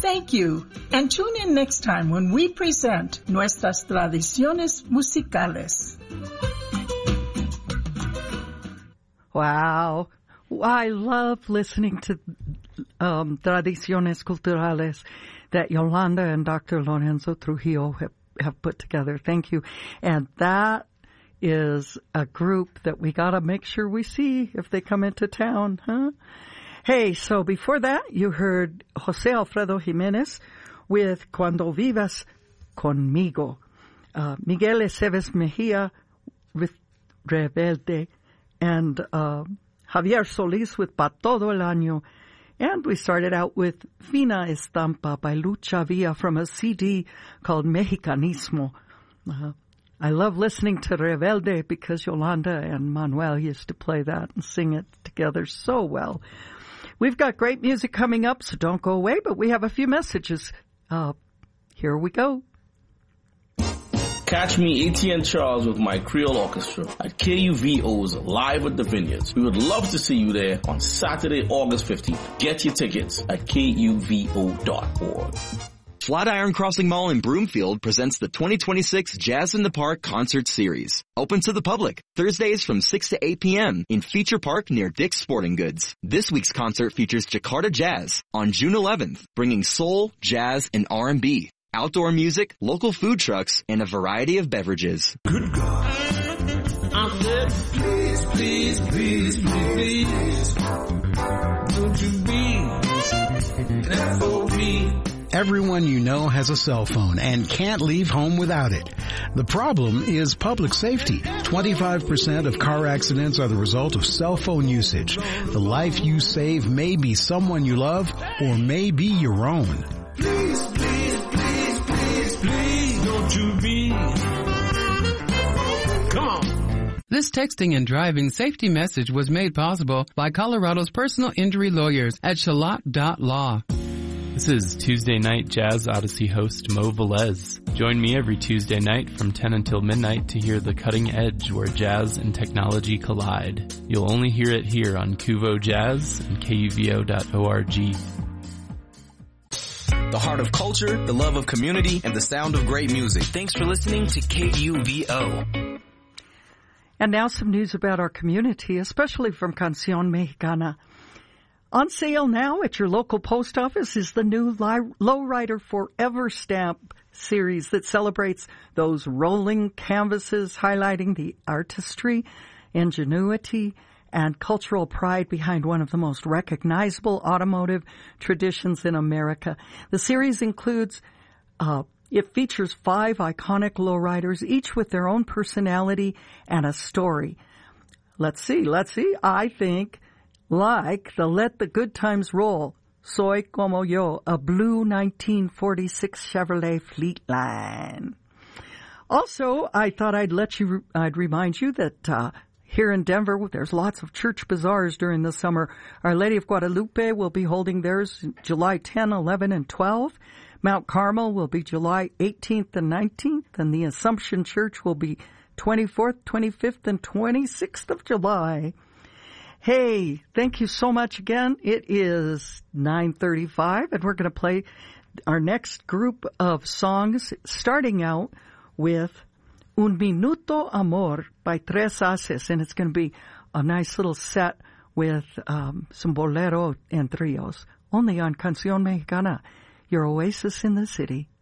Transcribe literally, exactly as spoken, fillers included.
Thank you, and tune in next time when we present nuestras tradiciones musicales. Wow. I love listening to um, Tradiciones Culturales that Yolanda and Doctor Lorenzo Trujillo have, have put together. Thank you. And that is a group that we got to make sure we see if they come into town, huh? Hey, so before that, you heard Jose Alfredo Jimenez with Cuando Vivas Conmigo. Uh, Miguel Aceves Mejia with Rebelde. And uh, Javier Solis with Pa Todo el Año. And we started out with Fina Estampa by Lucha Villa from a C D called Mexicanismo. Uh, I love listening to Rebelde because Yolanda and Manuel used to play that and sing it together so well. We've got great music coming up, so don't go away, but we have a few messages. Uh, here we go. Catch me, Etienne Charles, with my Creole Orchestra at K U V O's Live at the Vineyards. We would love to see you there on Saturday, August fifteenth. Get your tickets at K U V O dot org. Flatiron Crossing Mall in Broomfield presents the twenty twenty-six Jazz in the Park Concert Series. Open to the public, Thursdays from six to eight p.m. in Feature Park near Dick's Sporting Goods. This week's concert features Jakarta Jazz on June eleventh, bringing soul, jazz, and R and B. Outdoor music, local food trucks, and a variety of beverages. Good God. I said, please, please, please, please, don't you be an F O B. Everyone you know has a cell phone and can't leave home without it. The problem is public safety. twenty-five percent of car accidents are the result of cell phone usage. The life you save may be someone you love or may be your own. Please, please, please, please, please, don't you be. Come on. This texting and driving safety message was made possible by Colorado's personal injury lawyers at Shalat dot law. This is Tuesday Night Jazz Odyssey host Mo Velez. Join me every Tuesday night from ten until midnight to hear the cutting edge where jazz and technology collide. You'll only hear it here on Kuvo Jazz and K U V O dot org. The heart of culture, the love of community, and the sound of great music. Thanks for listening to K U V O. And now some news about our community, especially from Canción Mexicana. On sale now at your local post office is the new Lowrider Forever stamp series that celebrates those rolling canvases highlighting the artistry, ingenuity, and cultural pride behind one of the most recognizable automotive traditions in America. The series includes, uh, it features five iconic lowriders, each with their own personality and a story. Let's see, let's see. I think, like the Let the Good Times Roll, Soy Como Yo, a blue nineteen forty-six Chevrolet Fleetline. Also, I thought I'd let you, I'd remind you that, uh, here in Denver, there's lots of church bazaars during the summer. Our Lady of Guadalupe will be holding theirs July tenth, eleventh, and twelfth. Mount Carmel will be July eighteenth and nineteenth, and the Assumption Church will be twenty-fourth, twenty-fifth, and twenty-sixth of July. Hey, thank you so much again. It is nine thirty-five, and we're going to play our next group of songs, starting out with Un Minuto Amor by Tres Haces, and it's going to be a nice little set with um, some bolero and trios, only on Canción Mexicana, your oasis in the city.